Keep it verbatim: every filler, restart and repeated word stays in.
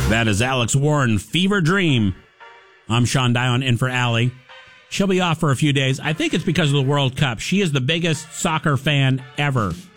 That is Alex Warren, Fever Dream. I'm Sean Dion in for Allie. She'll be off for a few days. I think it's because of the World Cup. She is the biggest soccer fan ever.